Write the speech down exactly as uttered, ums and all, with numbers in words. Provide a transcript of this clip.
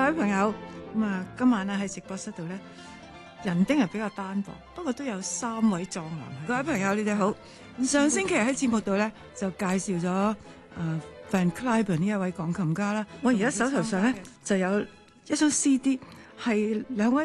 位朋友，咁啊，今晚咧喺直播室度咧，人丁係比較單薄，不過都有三位壯男。各位朋友，你哋好。上星期喺節目度咧就介紹咗誒 Van Cliburn 呢一位鋼琴家啦。我而家手頭上咧就有一張 C D， 係兩位